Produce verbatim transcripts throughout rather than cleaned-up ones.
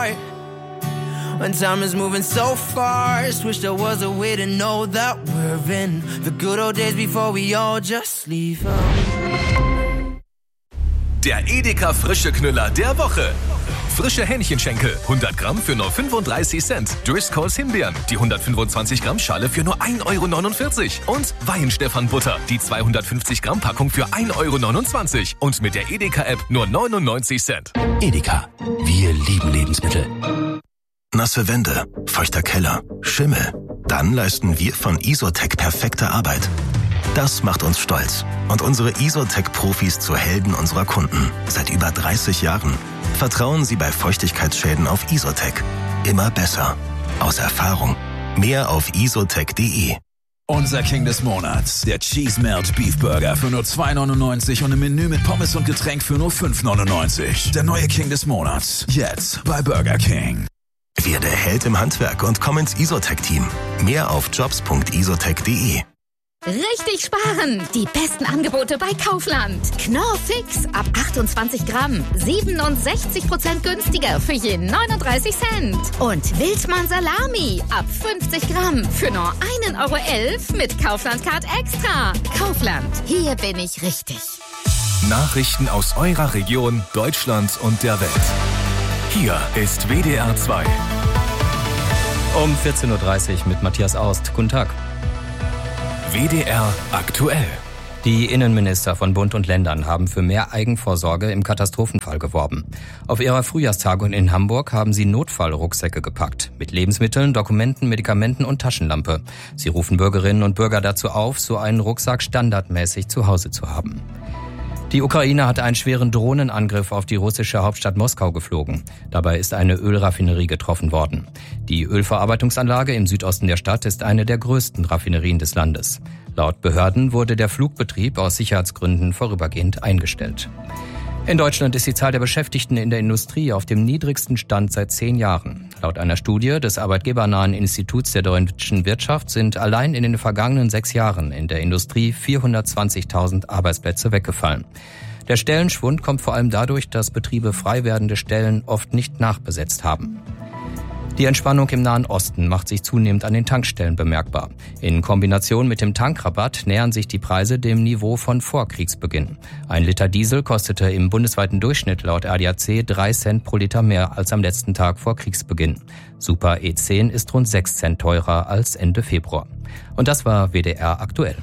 When time is moving so fast, wish there was a way to know that we're in the good old days before we all just leave. Der Edeka frische Knüller der Woche. Frische Hähnchenschenkel, hundert Gramm für nur fünfunddreißig Cent. Driscolls Himbeeren, die hundertfünfundzwanzig Gramm Schale für nur ein Euro neunundvierzig. Und Weihenstephan Butter, die zweihundertfünfzig Gramm Packung für ein Euro neunundzwanzig. Und mit der Edeka-App nur neunundneunzig Cent. Edeka, wir lieben Lebensmittel. Nasse Wände, feuchter Keller, Schimmel. Dann leisten wir von Isotech perfekte Arbeit. Das macht uns stolz und unsere Isotech-Profis zu Helden unserer Kunden. Seit über dreißig Jahren. Vertrauen Sie bei Feuchtigkeitsschäden auf Isotech. Immer besser. Aus Erfahrung. Mehr auf isotech punkt de. Unser King des Monats, der Cheese Melt Beef Burger für nur zwei neunundneunzig und im Menü mit Pommes und Getränk für nur fünf neunundneunzig. Der neue King des Monats, jetzt bei Burger King. Werde Held im Handwerk und komm ins Isotech-Team. Mehr auf jobs punkt isotech punkt de. Richtig sparen! Die besten Angebote bei Kaufland. Knorr Fix ab achtundzwanzig Gramm. siebenundsechzig Prozent günstiger für je neununddreißig Cent. Und Wildmann Salami ab fünfzig Gramm für nur ein Euro elf mit Kaufland Card Extra. Kaufland, hier bin ich richtig. Nachrichten aus eurer Region, Deutschland und der Welt. Hier ist W D R zwei. Um vierzehn Uhr dreißig mit Matthias Aust. Guten Tag. W D R aktuell. Die Innenminister von Bund und Ländern haben für mehr Eigenvorsorge im Katastrophenfall geworben. Auf ihrer Frühjahrstagung in Hamburg haben sie Notfallrucksäcke gepackt. Mit Lebensmitteln, Dokumenten, Medikamenten und Taschenlampe. Sie rufen Bürgerinnen und Bürger dazu auf, so einen Rucksack standardmäßig zu Hause zu haben. Die Ukraine hat einen schweren Drohnenangriff auf die russische Hauptstadt Moskau geflogen. Dabei ist eine Ölraffinerie getroffen worden. Die Ölverarbeitungsanlage im Südosten der Stadt ist eine der größten Raffinerien des Landes. Laut Behörden wurde der Flugbetrieb aus Sicherheitsgründen vorübergehend eingestellt. In Deutschland ist die Zahl der Beschäftigten in der Industrie auf dem niedrigsten Stand seit zehn Jahren. Laut einer Studie des arbeitgebernahen Instituts der deutschen Wirtschaft sind allein in den vergangenen sechs Jahren in der Industrie vierhundertzwanzigtausend Arbeitsplätze weggefallen. Der Stellenschwund kommt vor allem dadurch, dass Betriebe frei werdende Stellen oft nicht nachbesetzt haben. Die Entspannung im Nahen Osten macht sich zunehmend an den Tankstellen bemerkbar. In Kombination mit dem Tankrabatt nähern sich die Preise dem Niveau von vor Kriegsbeginn. Ein Liter Diesel kostete im bundesweiten Durchschnitt laut A D A C drei Cent pro Liter mehr als am letzten Tag vor Kriegsbeginn. Super E zehn ist rund sechs Cent teurer als Ende Februar. Und das war W D R aktuell.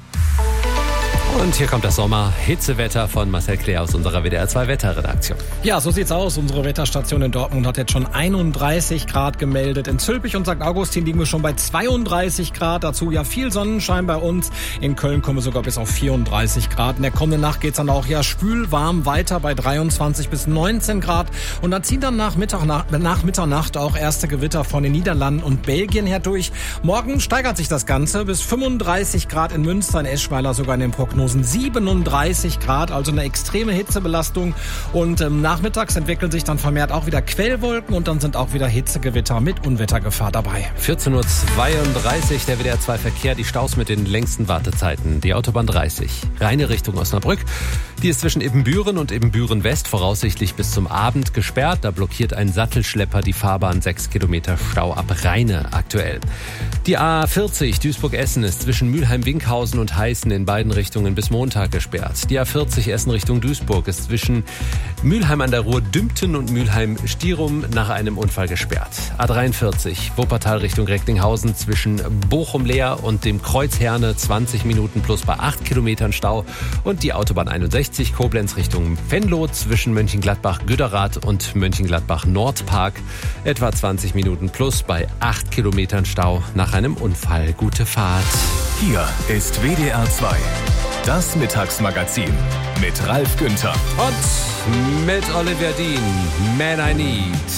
Und hier kommt das Sommer-Hitzewetter von Marcel Claire aus unserer W D R zwei Wetterredaktion. Ja, so sieht's aus. Unsere Wetterstation in Dortmund hat jetzt schon einunddreißig Grad gemeldet. In Zülpich und Sankt Augustin liegen wir schon bei zweiunddreißig Grad. Dazu ja viel Sonnenschein bei uns. In Köln kommen wir sogar bis auf vierunddreißig Grad. In der kommenden Nacht geht's dann auch ja spülwarm weiter bei dreiundzwanzig bis neunzehn Grad. Und dann ziehen dann nach, Mittag, nach, nach Mitternacht auch erste Gewitter von den Niederlanden und Belgien her durch. Morgen steigert sich das Ganze bis fünfunddreißig Grad in Münster, in Eschweiler sogar in den Prognosen siebenunddreißig Grad, also eine extreme Hitzebelastung. Und ähm, nachmittags entwickeln sich dann vermehrt auch wieder Quellwolken und dann sind auch wieder Hitzegewitter mit Unwettergefahr dabei. vierzehn Uhr zweiunddreißig, der W D R zwei Verkehr, die Staus mit den längsten Wartezeiten. Die Autobahn dreißig, reine Richtung Osnabrück. Die ist zwischen Ibbenbüren und Ibbenbüren West voraussichtlich bis zum Abend gesperrt. Da blockiert ein Sattelschlepper die Fahrbahn, sechs Kilometer Stau ab Rheine aktuell. Die A vierzig Duisburg-Essen ist zwischen Mülheim-Winkhausen und Heißen in beiden Richtungen bis Montag gesperrt. Die A vierzig Essen Richtung Duisburg ist zwischen Mülheim an der Ruhr Dümpten und Mülheim-Stierum nach einem Unfall gesperrt. A dreiundvierzig Wuppertal Richtung Recklinghausen zwischen Bochum-Leer und dem Kreuz Herne zwanzig Minuten plus bei acht Kilometern Stau. Und die Autobahn einundsechzig Koblenz Richtung Venlo zwischen Mönchengladbach-Güderath und Mönchengladbach-Nordpark etwa zwanzig Minuten plus bei acht Kilometern Stau nach einem Unfall. Gute Fahrt. Hier ist W D R zwei. Das Mittagsmagazin mit Ralf Günther. Und mit Oliver Dean, Man I Need.